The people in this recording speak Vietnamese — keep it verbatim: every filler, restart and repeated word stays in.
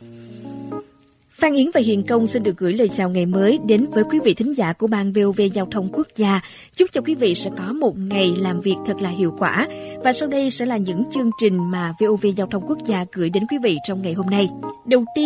Phan Yến và Hiền Công xin được gửi lời chào ngày mới đến với quý vị thính giả của Ban vê o vê Giao thông Quốc gia. Chúc cho quý vị sẽ có một ngày làm việc thật là hiệu quả. Và sau đây sẽ là những chương trình mà vê o vê Giao thông Quốc gia gửi đến quý vị trong ngày hôm nay. Đầu tiên